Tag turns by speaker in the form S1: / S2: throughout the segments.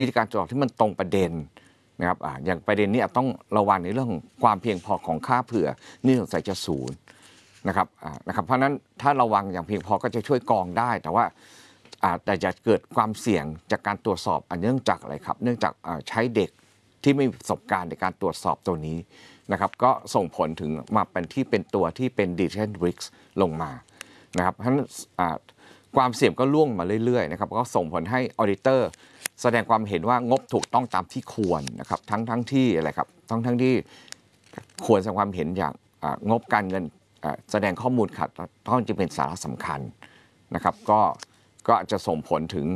S1: วิธีการตรวจสอบที่มันตรงประเด็นนะครับอย่างประเด็นนี้ต้องระวังในเรื่องของความเพียงพอของค่าเผื่อนี่สงสัยจะศูนย์นะครับเพราะนั้นถ้าระวังอย่างเพียงพอก็จะช่วยกรองได้แต่ว่าแต่จะเกิดความเสี่ยงจากการตรวจสอบเนื่องจากอะไรครับเนื่องจากใช้เด็กที่ไม่มีประสบการณ์ในการตรวจสอบตัวนี้นะครับก็ส่งผลถึงมาเป็นตัวที่เป็น decision risk ลงมานะครับเพราะฉะนั้นความเสี่ยงก็ล่วงมาเรื่อยๆนะครับก็ส่งผลให้ออดิเตอร์แสดงความเห็นว่างบถูกต้องตามที่ควรนะครับทั้งที่อะไรครับทั้งที่ควรแสดงความเห็นอย่างงบการเงินแสดงข้อมูลขัดต้องจะเป็นสาระสำคัญนะครับก็จะส่งผลถึง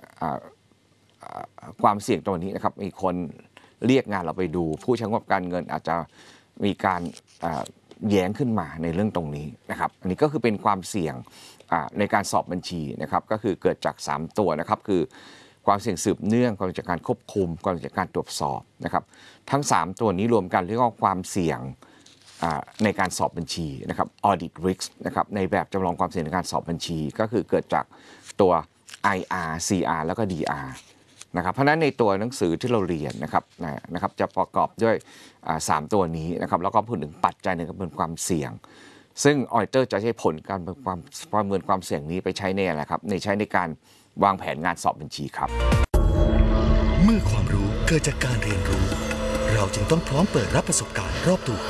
S1: ความเสี่ยงตัวนี้นะครับมีคนเรียกงานเราไปดูผู้ใช้งบการเงินอาจจะมีการแย้งขึ้นมาในเรื่องตรงนี้นะครับอันนี้ก็คือเป็นความเสี่ยงในการสอบบัญชีนะครับก็คือเกิดจาก3ตัวนะครับคือความเสี่ยงสืบเนื่องความเสี่ยงจากการควบคุมความเสี่ยงจากการตรวจสอบนะครับทั้ง3ตัวนี้รวมกันเรียกว่าความเสี่ยงในการสอบบัญชีนะครับ audit risk นะครับในแบบจำลองความเสี่ยงในการสอบบัญชีก็คือเกิดจากตัว IR CR แล้วก็ DR นะครับเพราะฉะนั้นในตัวหนังสือที่เราเรียนนะครับจะประกอบด้วย3ตัวนี้นะครับแล้วก็พูดถึงปัจจัยในการประเมินความเสี่ยงซึ่งออดิเตอร์จะใช้ผลการประเมินความเสี่ยงนี้ไปใช้ในอะไรครับใช้ในการวางแผนงานสอบบัญชีครับ
S2: เมื่อความรู้เกิดจากการเรียนรู้เราจึงต้องพร้อมเปิดรับประสบการณ์รอบตัว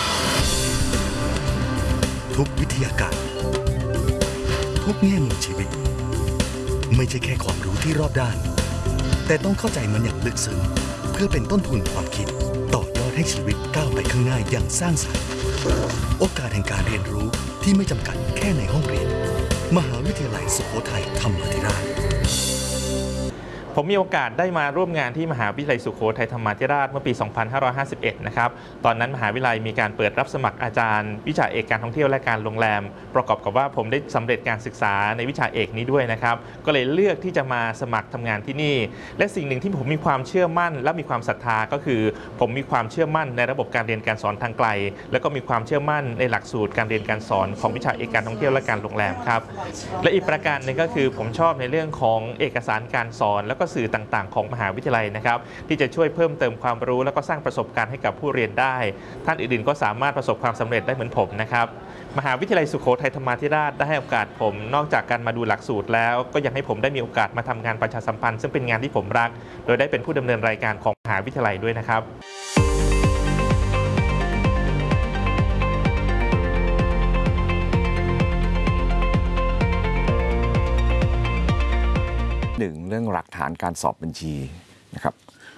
S2: ทุกวิทยาการทุกแง่มุมชีวิตไม่ใช่แค่ความรู้ที่รอบด้านแต่ต้องเข้าใจมันอย่างลึกซึ้งเพื่อเป็นต้นทุนความคิดต่อยอดให้ชีวิตก้าวไปข้างหน้าอย่างสร้างสรรค์โอกาสแห่งการเรียนรู้ที่ไม่จำกัดแค่ในห้องเรียนมหาวิทยาลัยสุโขทัยธรรมาธิราช
S3: ผมมีโอกาสได้มาร่วมงานที่มหาวิทยาลัยสุโขทัยธรรมาธิราชเมื่อปี 2551 นะครับตอนนั้นมหาวิทยาลัยมีการเปิดรับสมัครอาจารย์วิชาเอกการท่องเที่ยวและการโรงแรมประกอบกับว่าผมได้สำเร็จการศึกษาในวิชาเอกนี้ด้วยนะครับก็เลยเลือกที่จะมาสมัครทำงานที่นี่และสิ่งหนึ่งที่ผมมีความเชื่อมั่นและมีความศรัทธาก็คือผมมีความเชื่อมั่นในระบบการเรียนการสอนทางไกลแล้วก็มีความเชื่อมั่นในหลักสูตรการเรียนการสอนของวิชาเอกการท่องเที่ยวและการโรงแรมครับและอีกประการหนึ่งก็คือผมชอบในเรื่องของเอกสารการสอนแล้วก็สื่อต่างๆของมหาวิทยาลัยนะครับที่จะช่วยเพิ่มเติมความรู้แล้วก็สร้างประสบการณ์ให้กับผู้เรียนได้ท่านอื่นๆก็สามารถประสบความสำเร็จได้เหมือนผมนะครับมหาวิทยาลัยสุโขทัยธรรมาธิราชได้ให้โอกาสผมนอกจากการมาดูหลักสูตรแล้วก็ยังให้ผมได้มีโอกาสมาทำงานประชาสัมพันธ์ซึ่งเป็นงานที่ผมรักโดยได้เป็นผู้ดำเนินรายการของมหาวิทยาลัยด้วยนะครับ
S1: เรื่องหลักฐานการสอบบัญชีนะครับ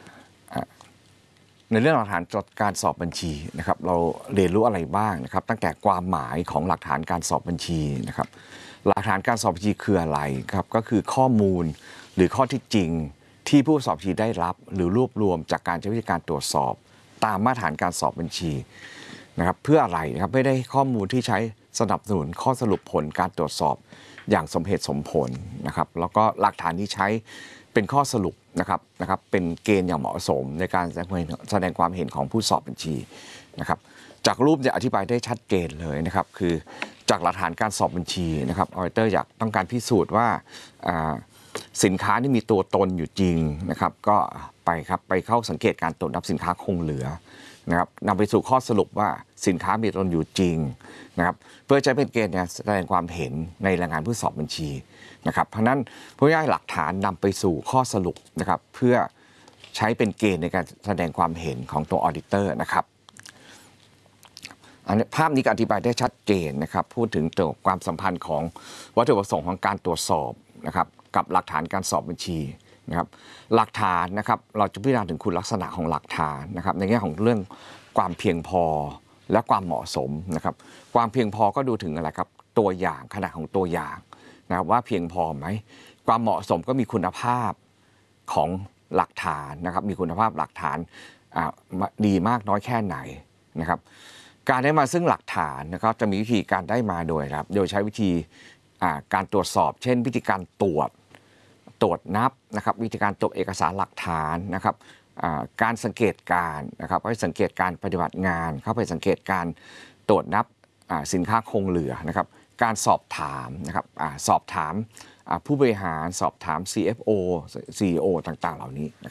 S1: ในเรื่องหลักฐานการสอบบัญชีนะครับเราเรียนรู้อะไรบ้างนะครับตั้งแต่ความหมายของหลักฐานการสอบบัญชีนะครับหลักฐานการสอบบัญชีคืออะไรครับก็คือข้อมูลหรือข้อที่จริงที่ผู้สอบบัญชีได้รับหรือรวบรวมจากการใช้วิธีการตรวจสอบตามมาตรฐานการสอบบัญชีนะครับเพื่ออะไรนะครับไม่ได้ข้อมูลที่ใช้สนับสนุนข้อสรุปผลการตรวจสอบอย่างสมเหตุสมผลนะครับแล้วก็หลักฐานที่ใช้เป็นข้อสรุปนะครับเป็นเกณฑ์อย่างเหมาะสมในการแสดงความเห็นของผู้สอบบัญชีนะครับจากรูปจะอธิบายได้ชัดเจนเลยนะครับคือจากหลักฐานการสอบบัญชีนะครับออดิเตอร์ต้องการพิสูจน์ว่าสินค้าที่มีตัวตนอยู่จริงนะครับก็ไปเข้าสังเกตการตรวจนับสินค้าคงเหลือนะครับนำไปสู่ข้อสรุปว่าสินค้ามีตัวตนอยู่จริงนะครับเพื่อใช้เป็นเกณฑ์แสดงความเห็นในรายงานผู้สอบบัญชีนะครับเพราะนั้นผู้ได้หลักฐานนำไปสู่ข้อสรุปนะครับเพื่อใช้เป็นเกณฑ์ในการแสดงความเห็นของตัวออดิเตอร์นะครับอันนี้ภาพนี้ก็อธิบายได้ชัดเจนนะครับพูดถึงตัวความสัมพันธ์ของวัตถุประสงค์ของการตรวจสอบนะครับกับหลักฐานการสอบบัญชีนะครับหลักฐานนะครับเราจะพิจารณาถึงคุณลักษณะของหลักฐานนะครับในแง่ของเรื่องความเพียงพอและความเหมาะสมนะครับความเพียงพอก็ดูถึงอะไรครับตัวอย่างขนาดของตัวอย่างนะว่าเพียงพอไหมความเหมาะสมก็มีคุณภาพของหลักฐานนะครับมีคุณภาพหลักฐานดีมากน้อยแค่ไหนนะครับการได้มาซึ่งหลักฐานนะครับจะมีวิธีการได้มาโดยใช้วิธีการตรวจสอบเช่นวิธีการตรวจนับนะครับวิธีการตรวจเอกสารหลักฐานนะครับการสังเกตการนะครับไปสังเกตการปฏิบัติงานเข้าไปสังเกตการตรวจนับสินค้าคงเหลือนะครับการสอบถามนะครับสอบถามผู้บริหารสอบถาม CFO CEO ต่างๆเหล่านี้